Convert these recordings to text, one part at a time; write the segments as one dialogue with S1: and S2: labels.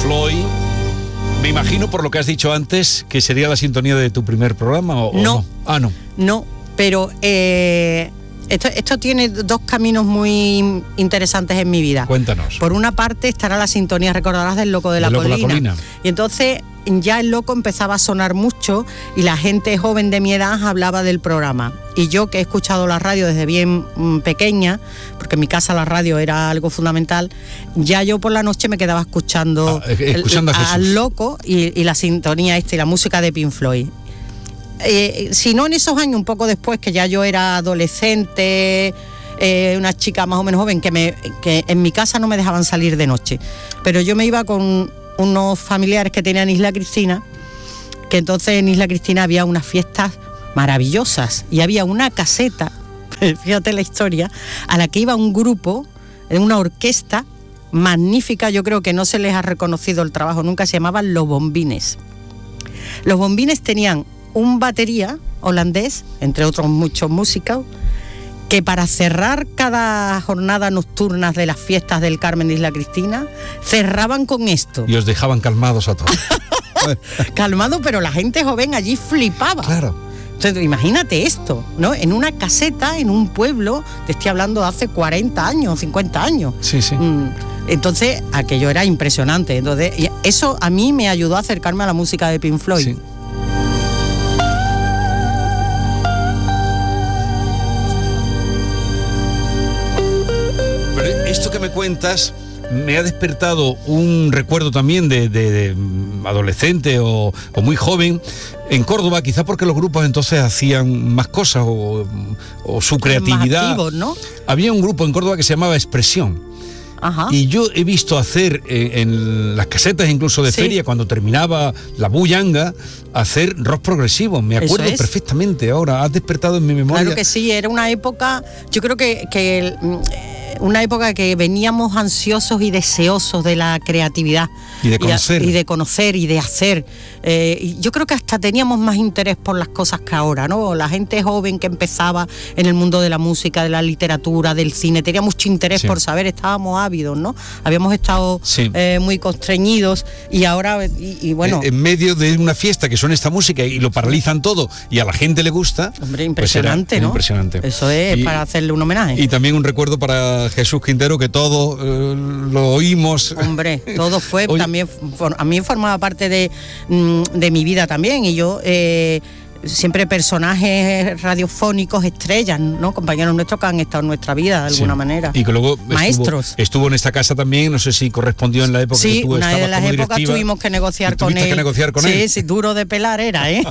S1: Floyd. Me imagino, por lo que has dicho antes, que sería la sintonía de tu primer programa, ¿o no? Ah, no.
S2: No, pero esto tiene dos caminos muy interesantes en mi vida.
S1: Cuéntanos.
S2: Por una parte estará la sintonía, recordarás, del Loco de la Colina. Y entonces ya el Loco empezaba a sonar mucho y la gente joven de mi edad hablaba del programa. Y yo, que he escuchado la radio desde bien pequeña, porque en mi casa la radio era algo fundamental, ya yo por la noche me quedaba escuchando al Loco y la sintonía y la música de Pink Floyd. Si no en esos años, un poco después, que ya yo era adolescente, una chica más o menos joven, que en mi casa no me dejaban salir de noche, pero yo me iba con unos familiares que tenían Isla Cristina, que entonces en Isla Cristina había unas fiestas maravillosas y había una caseta, fíjate la historia, a la que iba un grupo, una orquesta magnífica. Yo creo que no se les ha reconocido el trabajo nunca. Se llamaban Los Bombines. Los Bombines tenían un batería holandés, entre otros muchos músicos, que para cerrar cada jornada nocturna de las fiestas del Carmen de Isla Cristina, cerraban con esto.
S1: Y os dejaban calmados a todos.
S2: Calmado, pero la gente joven allí flipaba.
S1: Claro.
S2: Entonces, imagínate esto, ¿no? En una caseta, en un pueblo, te estoy hablando de hace 40 años, 50 años.
S1: Sí, sí.
S2: Entonces, aquello era impresionante. Entonces, eso a mí me ayudó a acercarme a la música de Pink Floyd.
S1: Sí. Esto que me cuentas me ha despertado un recuerdo también de adolescente o muy joven en Córdoba, quizá porque los grupos entonces hacían más cosas o su creatividad.
S2: Más activos, ¿no?
S1: Había un grupo en Córdoba que se llamaba Expresión.
S2: Ajá.
S1: Y yo he visto hacer en las casetas incluso de feria, cuando terminaba la bullanga, hacer rock progresivo. Me acuerdo perfectamente ahora, has despertado en mi memoria.
S2: Claro que sí, era una época, yo creo que una época que veníamos ansiosos y deseosos de la creatividad.
S1: Y de conocer.
S2: Y de conocer y de hacer. Y yo creo que hasta teníamos más interés por las cosas que ahora, ¿no? La gente joven que empezaba en el mundo de la música, de la literatura, del cine, tenía mucho interés por saber, estábamos ávidos, ¿no? Habíamos estado muy constreñidos y ahora, y bueno...
S1: En medio de una fiesta que suena esta música y lo paralizan todo y a la gente le gusta...
S2: Hombre, impresionante, pues era,
S1: ¿no? Impresionante.
S2: Eso es para hacerle un homenaje.
S1: Y también un recuerdo para Jesús Quintero, que todo lo oímos.
S2: Hombre, todo fue... Oye, también a mí formaba parte de mi vida también, y yo... siempre personajes radiofónicos, estrellas, ¿no? Compañeros nuestros que han estado en nuestra vida de alguna manera.
S1: Y que luego
S2: maestros.
S1: Estuvo en esta casa también, no sé si correspondió en la época que tú estabas como directiva. Sí, una de las épocas
S2: tuvimos que negociar con él. Sí, duro de pelar era, ¿eh?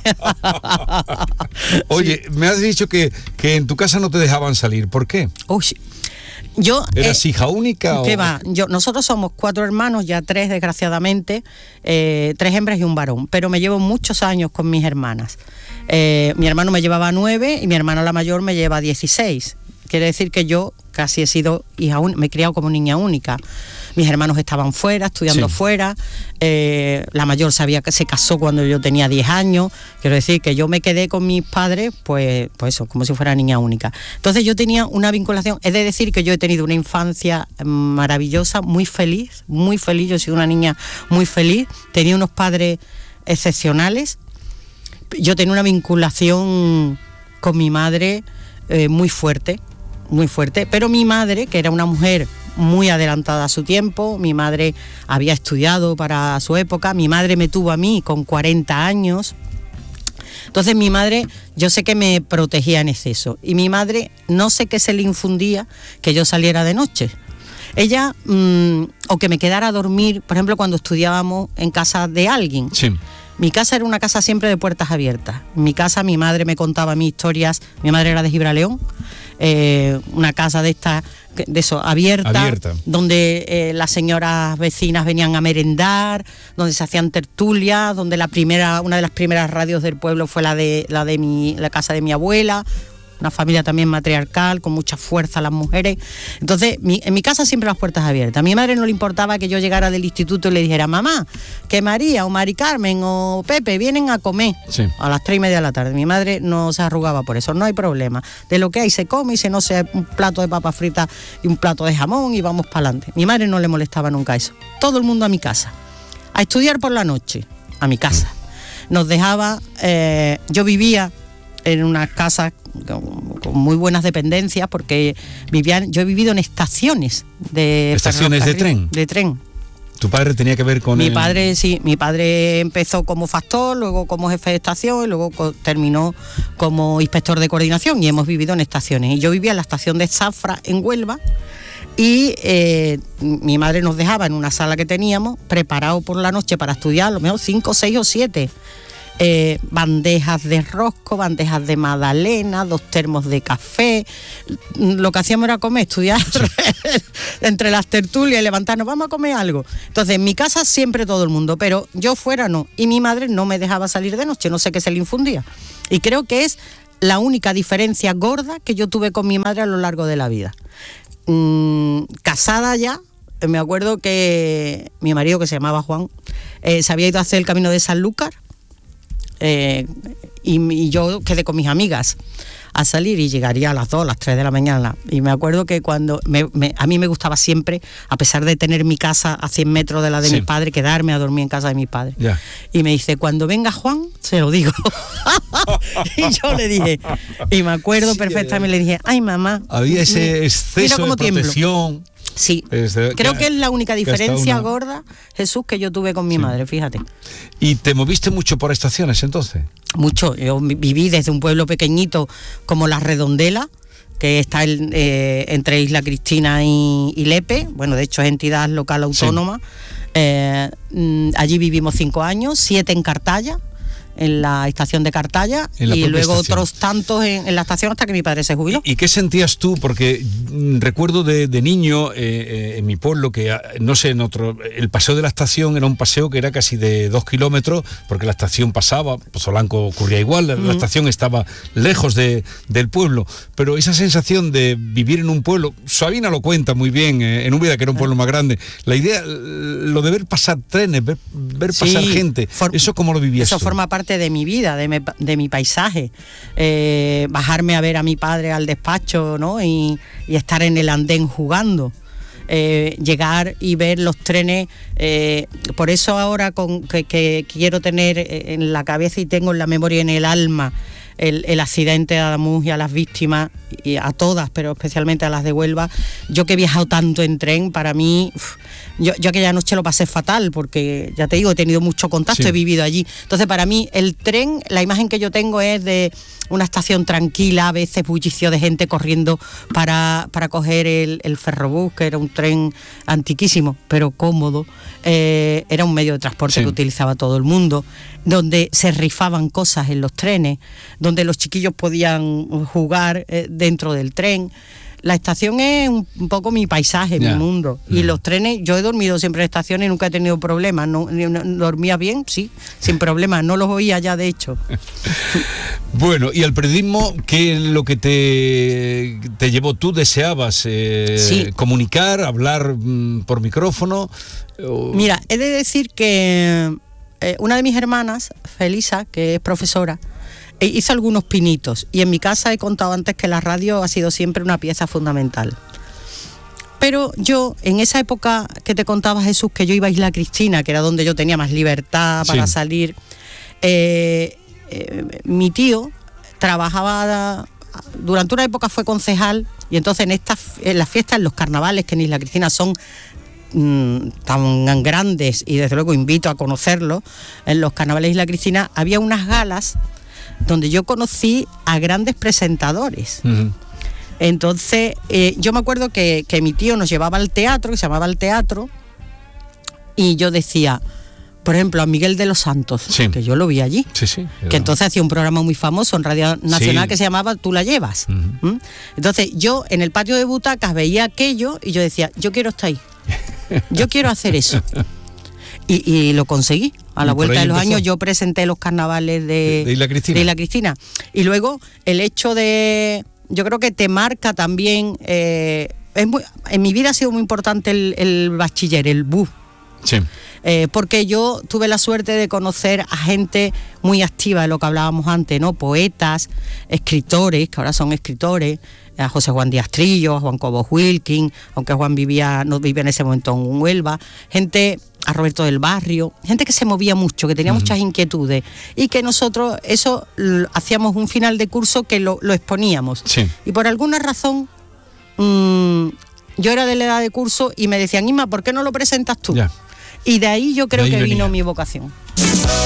S1: Oye, me has dicho que en tu casa no te dejaban salir, ¿por qué?
S2: Uy, yo...
S1: ¿Eras hija única?
S2: ¿Qué va? Nosotros somos 4 hermanos, ya 3 desgraciadamente, 3 hembras y un varón, pero me llevo muchos años con mis hermanas. Mi hermano me llevaba 9 y mi hermana la mayor me lleva 16. Quiere decir que yo casi he sido hija única, me he criado como niña única. Mis hermanos estaban fuera, estudiando fuera. La mayor se casó cuando yo tenía 10 años. Quiero decir que yo me quedé con mis padres, pues eso, como si fuera niña única. Entonces yo tenía una vinculación. He de decir que yo he tenido una infancia maravillosa, muy feliz. Yo he sido una niña muy feliz. Tenía unos padres excepcionales. Yo tenía una vinculación con mi madre muy fuerte, pero mi madre, que era una mujer muy adelantada a su tiempo, mi madre había estudiado para su época, mi madre me tuvo a mí con 40 años, entonces mi madre, yo sé que me protegía en exceso, y mi madre, no sé qué se le infundía que yo saliera de noche. Ella, o que me quedara a dormir, por ejemplo, cuando estudiábamos en casa de alguien. Sí. Mi casa era una casa siempre de puertas abiertas. En mi casa mi madre me contaba mis historias. Mi madre era de Gibraleón, una casa de eso, abierta. Donde las señoras vecinas venían a merendar, donde se hacían tertulias, donde una de las primeras radios del pueblo fue la casa de mi abuela. Una familia también matriarcal, con mucha fuerza las mujeres. Entonces, en mi casa siempre las puertas abiertas. A mi madre no le importaba que yo llegara del instituto y le dijera: mamá, que María o Mari Carmen o Pepe vienen a comer a las 3:30 de la tarde. Mi madre no se arrugaba por eso, no hay problema. De lo que hay se come y se no sé, un plato de papas fritas y un plato de jamón y vamos para adelante. Mi madre no le molestaba nunca eso. Todo el mundo a mi casa. a estudiar por la noche, a mi casa. Nos dejaba, yo vivía en unas casas con muy buenas dependencias, porque yo he vivido en estaciones de
S1: tren.
S2: De tren.
S1: ¿Tu padre tenía que ver con
S2: mi padre? Sí, mi padre empezó como factor, luego como jefe de estación y luego terminó como inspector de coordinación, y hemos vivido en estaciones. Y yo vivía en la estación de Zafra, en Huelva, y mi madre nos dejaba en una sala que teníamos, preparado por la noche para estudiar, a lo mejor 5, 6 o 7. Bandejas de rosco, bandejas de magdalena, 2 termos de café. Lo que hacíamos era comer, estudiar entre las tertulias y levantarnos, vamos a comer algo. Entonces en mi casa siempre todo el mundo, pero yo fuera no, y mi madre no me dejaba salir de noche, no sé qué se le infundía, y creo que es la única diferencia gorda que yo tuve con mi madre a lo largo de la vida. Casada ya, me acuerdo que mi marido, que se llamaba Juan, se había ido a hacer el camino de Sanlúcar, y yo quedé con mis amigas a salir, y llegaría a las 2, a las 3 de la mañana. Y me acuerdo que cuando a mí me gustaba siempre, a pesar de tener mi casa a 100 metros de la de mis padres, quedarme a dormir en casa de mis padres. Yeah. Y me dice, cuando venga Juan, se lo digo. Y yo le dije, y me acuerdo perfectamente, le dije, ay mamá.
S1: Había ese exceso de protección.
S2: Tiemblo. Sí, creo que es la única diferencia gorda, Jesús, que yo tuve con mi madre, fíjate.
S1: ¿Y te moviste mucho por estaciones entonces?
S2: Mucho, yo viví desde un pueblo pequeñito como La Redondela, que está entre Isla Cristina y Lepe, bueno, de hecho es entidad local autónoma. Allí vivimos 5 años, 7 en Cartaya, en la estación de Cartaya, y luego otros tantos en la estación hasta que mi padre se jubiló.
S1: ¿Y qué sentías tú? Porque recuerdo de niño en mi pueblo que, no sé, el paseo de la estación era un paseo que era casi de 2 kilómetros, porque la estación pasaba, Pozolanco ocurría igual, la estación estaba lejos del pueblo, pero esa sensación de vivir en un pueblo, Sabina lo cuenta muy bien, en Úbeda, que era un pueblo más grande, la idea, lo de ver pasar trenes, ver pasar gente, ¿eso cómo lo vivías?
S2: Eso forma parte de mi vida, de mi paisaje, bajarme a ver a mi padre al despacho, ¿no? y estar en el andén jugando, llegar y ver los trenes, por eso ahora que quiero tener en la cabeza y tengo en la memoria y en el alma el accidente de Adamuz y a las víctimas, y a todas, pero especialmente a las de Huelva. Yo que he viajado tanto en tren, para mí, yo aquella noche lo pasé fatal, porque ya te digo, he tenido mucho contacto, he vivido allí. Entonces para mí el tren, la imagen que yo tengo es de una estación tranquila, a veces bullicio de gente corriendo para coger el ferrobús, que era un tren antiquísimo, pero cómodo. Era un medio de transporte que utilizaba todo el mundo, donde se rifaban cosas en los trenes, donde los chiquillos podían jugar dentro del tren. La estación es un poco mi paisaje, mi mundo. Y los trenes, yo he dormido siempre en estaciones y nunca he tenido problemas. No, dormía bien, sí, sin problemas. No los oía ya, de hecho.
S1: Bueno, y al periodismo, ¿qué es lo que te llevó? ¿Tú deseabas comunicar, hablar por micrófono?
S2: Mira, he de decir que una de mis hermanas, Felisa, que es profesora, hizo algunos pinitos, y en mi casa he contado antes que la radio ha sido siempre una pieza fundamental. Pero yo, en esa época que te contaba, Jesús, que yo iba a Isla Cristina, que era donde yo tenía más libertad para salir, mi tío trabajaba, durante una época fue concejal, y entonces en las fiestas, en los carnavales, que en Isla Cristina son tan grandes, y desde luego invito a conocerlos, en los carnavales de Isla Cristina había unas galas donde yo conocí a grandes presentadores. Entonces yo me acuerdo que mi tío nos llevaba al teatro, que se llamaba El Teatro, y yo decía, por ejemplo, a Miguel de los Santos, que yo lo vi allí, que entonces hacía un programa muy famoso en Radio Nacional que se llamaba Tú la llevas. Entonces yo en el patio de butacas veía aquello y yo decía, yo quiero estar ahí, yo quiero hacer eso. Y lo conseguí. A la vuelta de los años yo presenté los carnavales de Isla Cristina. Y luego el hecho de, yo creo que te marca también, en mi vida ha sido muy importante el bachiller, el BU. Porque yo tuve la suerte de conocer a gente muy activa, de lo que hablábamos antes, ¿no? Poetas, escritores, que ahora son escritores, a José Juan Díaz Trillo, a Juan Cobos Wilkin, aunque Juan no vivía en ese momento en Huelva, gente, a Roberto del Barrio, gente que se movía mucho, que tenía muchas inquietudes, y que nosotros eso hacíamos un final de curso que lo exponíamos.
S1: Sí.
S2: Y por alguna razón yo era de la edad de curso y me decían, Inma, ¿por qué no lo presentas tú?
S1: Ya.
S2: Y de ahí yo creo
S1: De ahí
S2: que
S1: venía.
S2: vino mi vocación.